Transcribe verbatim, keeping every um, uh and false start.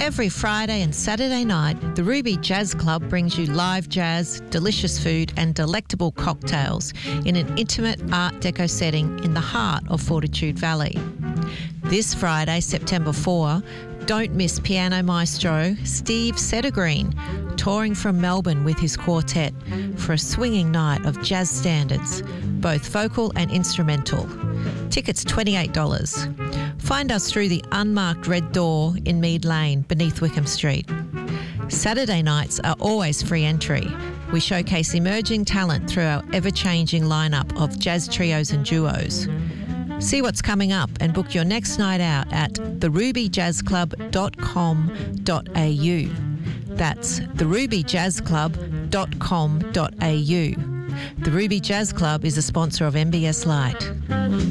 Every Friday and Saturday night, the Ruby Jazz Club brings you live jazz, delicious food and delectable cocktails in an intimate Art Deco setting in the heart of Fortitude Valley. This Friday, September fourth, don't miss piano maestro Steve Settergreen, touring from Melbourne with his quartet for a swinging night of jazz standards, both vocal and instrumental. Tickets twenty-eight dollars. Find us through the unmarked red door in Mead Lane beneath Wickham Street. Saturday nights are always free entry. We showcase emerging talent through our ever-changing lineup of jazz trios and duos. See what's coming up and book your next night out at the ruby jazz club dot com dot a u. That's the ruby jazz club dot com dot a u. The Ruby Jazz Club is a sponsor of M B S Light.